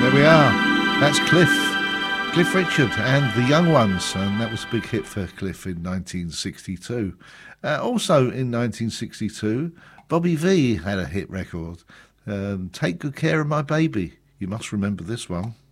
There we are. That's Cliff Richard and the Young Ones, and that was a big hit for Cliff in 1962. Also in 1962, Bobby V had a hit record, Take Good Care of My Baby. You must remember this one.